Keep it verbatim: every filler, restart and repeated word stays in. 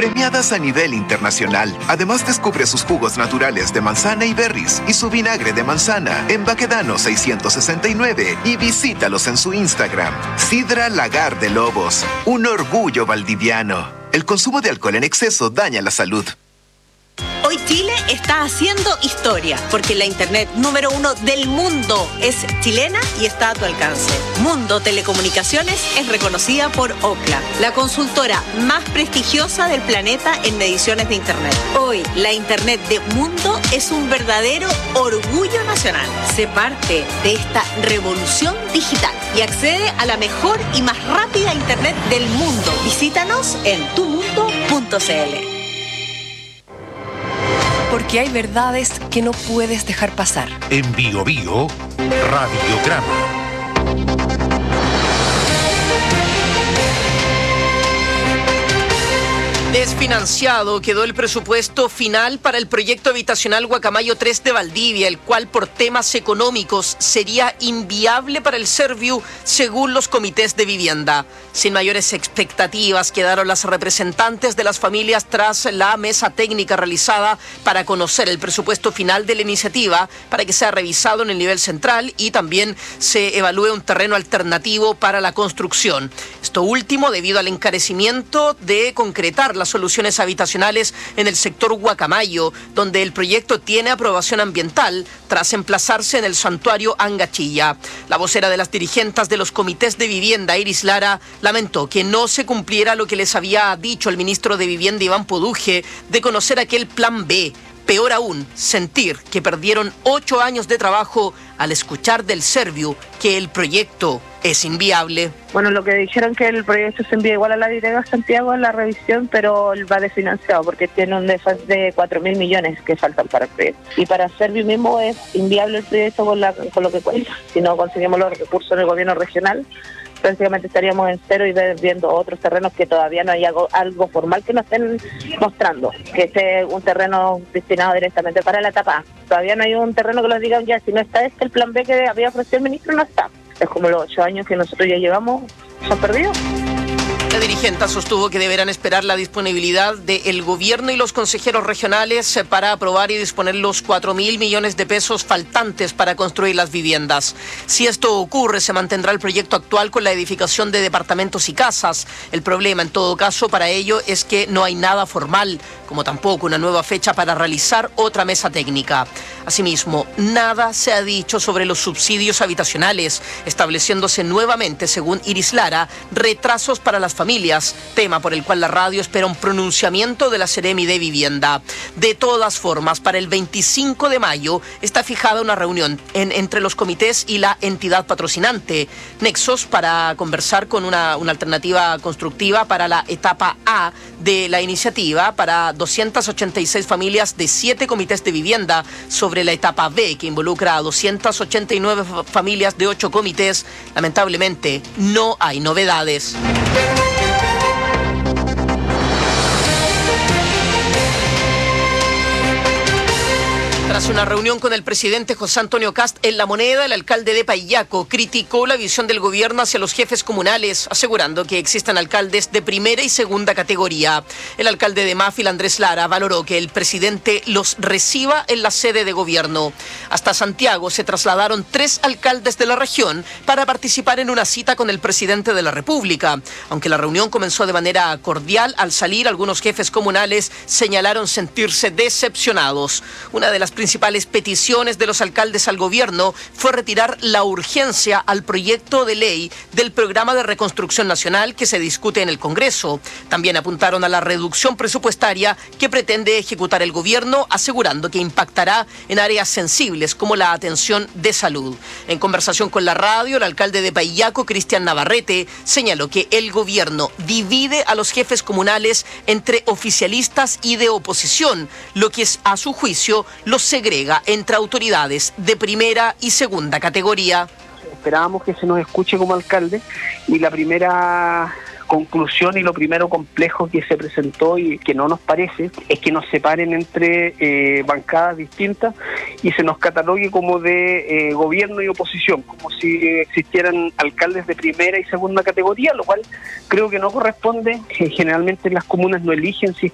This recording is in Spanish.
premiadas a nivel internacional. Además, descubre sus jugos naturales de manzana y berries y su vinagre de manzana en Baquedano seiscientos sesenta y nueve y visítalos en su Instagram. Sidra Lagar de Lobos, un orgullo valdiviano. El consumo de alcohol en exceso daña la salud. Hoy Chile está haciendo historia, porque la internet número uno del mundo es chilena y está a tu alcance. Mundo Telecomunicaciones es reconocida por Ookla, la consultora más prestigiosa del planeta en mediciones de internet. Hoy, la internet de Mundo es un verdadero orgullo nacional. Sé parte de esta revolución digital y accede a la mejor y más rápida internet del mundo. Visítanos en tu mundo punto c l. Porque hay verdades que no puedes dejar pasar. En Bio Bio, Radiograma. Desfinanciado quedó el presupuesto final para el proyecto habitacional Guacamayo tres de Valdivia, el cual por temas económicos sería inviable para el Serviu según los comités de vivienda. Sin mayores expectativas quedaron las representantes de las familias tras la mesa técnica realizada para conocer el presupuesto final de la iniciativa, para que sea revisado en el nivel central y también se evalúe un terreno alternativo para la construcción. Esto último debido al encarecimiento de concretar las soluciones habitacionales en el sector Guacamayo, donde el proyecto tiene aprobación ambiental tras emplazarse en el santuario Angachilla. La vocera de las dirigentes de los comités de vivienda, Iris Lara, lamentó que no se cumpliera lo que les había dicho el ministro de Vivienda, Iván Poduje, de conocer aquel plan B. Peor aún, sentir que perdieron ocho años de trabajo al escuchar del Serviu que el proyecto es inviable. Bueno, lo que dijeron que el proyecto se envía igual a la Dirección de Santiago en la revisión, pero va desfinanciado porque tiene un desfase de cuatro mil millones que faltan para el proyecto. Y para Serviu mismo es inviable el proyecto con, la, con lo que cuenta. Si no conseguimos los recursos en el gobierno regional, prácticamente estaríamos en cero y viendo otros terrenos que todavía no hay algo, algo formal que nos estén mostrando, que esté un terreno destinado directamente para la etapa A. Todavía no hay un terreno que nos digan ya, si no está este, el plan B que había ofrecido el ministro no está. Es como los ocho años que nosotros ya llevamos, son perdidos. La dirigente sostuvo que deberán esperar la disponibilidad del gobierno y los consejeros regionales para aprobar y disponer los cuatro mil millones de pesos faltantes para construir las viviendas. Si esto ocurre, se mantendrá el proyecto actual con la edificación de departamentos y casas. El problema, en todo caso, para ello es que no hay nada formal, como tampoco una nueva fecha para realizar otra mesa técnica. Asimismo, nada se ha dicho sobre los subsidios habitacionales, estableciéndose nuevamente, según Iris Lara, retrasos para las familias, tema por el cual la radio espera un pronunciamiento de la Seremi de Vivienda. De todas formas, para el veinticinco de mayo está fijada una reunión en, entre los comités y la entidad patrocinante, Nexos, para conversar con una, una alternativa constructiva para la etapa A de la iniciativa para doscientas ochenta y seis familias de siete comités de vivienda, sobre la etapa B, que involucra a doscientas ochenta y nueve familias de ocho comités. Lamentablemente, no hay novedades. Tras una reunión con el presidente José Antonio Kast en La Moneda, el alcalde de Paillaco criticó la visión del gobierno hacia los jefes comunales, asegurando que existen alcaldes de primera y segunda categoría. El alcalde de Mafil, Andrés Lara, valoró que el presidente los reciba en la sede de gobierno. Hasta Santiago se trasladaron tres alcaldes de la región para participar en una cita con el presidente de la República. Aunque la reunión comenzó de manera cordial, al salir algunos jefes comunales señalaron sentirse decepcionados. Una de las principales peticiones de los alcaldes al gobierno fue retirar la urgencia al proyecto de ley del programa de reconstrucción nacional que se discute en el Congreso. También apuntaron a la reducción presupuestaria que pretende ejecutar el gobierno, asegurando que impactará en áreas sensibles como la atención de salud. En conversación con la radio, el alcalde de Paillaco, Cristian Navarrete, señaló que el gobierno divide a los jefes comunales entre oficialistas y de oposición, lo que es, a su juicio, los segrega entre autoridades de primera y segunda categoría. Esperábamos que se nos escuche como alcalde y la primera conclusión y lo primero complejo que se presentó y que no nos parece es que nos separen entre eh, bancadas distintas y se nos catalogue como de eh, gobierno y oposición, como si existieran alcaldes de primera y segunda categoría, lo cual creo que no corresponde. Generalmente las comunas no eligen si